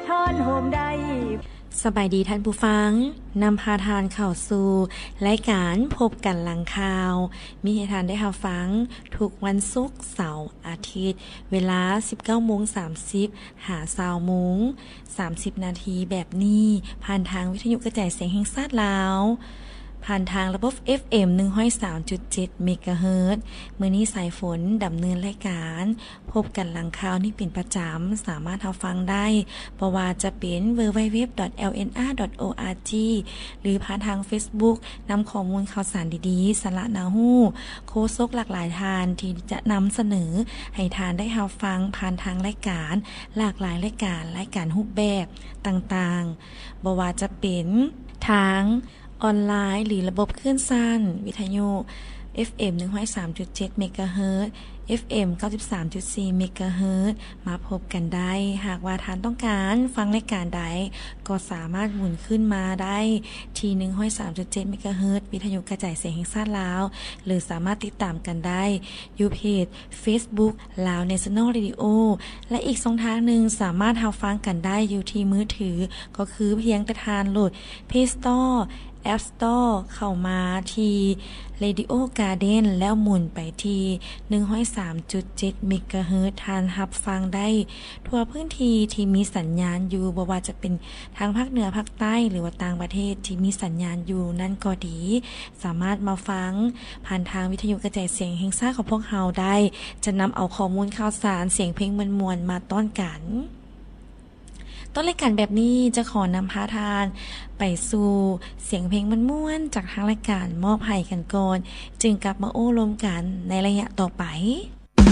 ทอนโฮมได้สบายดีท่านผู้ฟังนำพาทานเข้าสู่รายการพบกันหลังข่าวมีให้ทานได้รับฟังทุกวันศุกร์เสาร์อาทิตย์เวลา 19:30 หา 20:30 นาทีแบบนี้ผ่านทางวิทยุกระจายเสียงแห่งชาติลาวผ่านทางระบบ FM 103.7 เมกะเฮิรตซ์มื้อนี้สายฝนดำเนินรายการพบกันหลังข่าวนี่เป็นประจำสามารถรับฟังได้บ่ว่าจะเป็น www.lnr.org หรือผ่านทาง Facebook นำข้อมูลข่าวสารดีๆสาระน่าฮู้โฆษกหลากหลายทานที่จะนำเสนอให้ทานได้รับฟังผ่านทางรายการหลากหลายรายการรูปแบบต่างๆบ่ว่าจะเป็นทางออนไลน์หรือระบบคลื่นสั้นวิทยุ FM 103.7 เมกะเฮิรตซ์ FM 93.4 เมกะเฮิรตซ์มาพบกันได้หากว่าท่านต้องการฟังรายการใดก็สามารถหมุนขึ้นมาได้ที่ 103.7 เมกะเฮิรตซ์วิทยุกระจายเสียงแห่งชาติลาวหรือสามารถติดตามกันได้อยู่เพจ Facebook ลาว National Radio และอีกช่องทางหนึ่งสามารถรับฟังกันได้อยู่ที่มือถือก็คือเพียงแต่ทานโหลด Play Store App Store เข้ามาที่ Radio Garden แล้วหมุนไปที่ 103.7 เมกะเฮิรตซ์ทานรับฟังได้ทั่วพื้นที่ที่มีสัญญาณอยู่บ่ว่าจะเป็นทางภาคเหนือภาคใต้หรือว่าต่างประเทศที่มีสัญญาณอยู่นั่นก็ดีสามารถมาฟังผ่านทางวิทยุกระจายเสียงแห่งชาติของพวกเราได้จะนำเอาข้อมูลข่าวสารเสียงเพลงมวลๆมาต้อนกันต้นรายการแบบนี้จะขอนำพาทานไปสู่เสียงเพลงม่วนๆจากทางรายการมอบให้กันก่อนจึงกลับมาโอ้ลมกันในระยะต่อไป